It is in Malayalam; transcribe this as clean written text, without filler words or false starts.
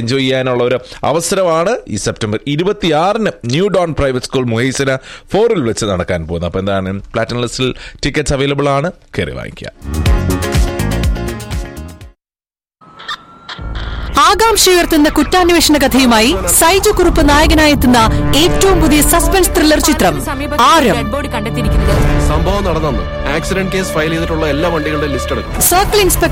എൻജോയ് ചെയ്യാനുള്ള ഒരു അവസരമാണ് ഈ September 26 new Don private school Muhaisnah 4 വെച്ച് നടക്കാൻ പോകുന്നത്. അപ്പോൾ എന്താണ്, പ്ലാറ്റിനം ലിസ്റ്റിൽ ടിക്കറ്റ്സ് അവൈലബിൾ ആണ്, കയറി വാങ്ങിക്കുക. ആകാംക്ഷയുയർത്തുന്ന കുറ്റാന്വേഷണ കഥയുമായി സൈജു കുറുപ്പ് നായകനായി എത്തുന്ന ഏറ്റവും പുതിയ സസ്പെൻസ് ത്രില്ലർ ചിത്രം ആരം. സംഭവം നടന്നു. ആക്സിഡന്റ് കേസ് ഫയൽ ചെയ്തിട്ടുള്ള എല്ലാ വണ്ടികളുടെ ലിസ്റ്റ് എടുക്കും. Circle inspector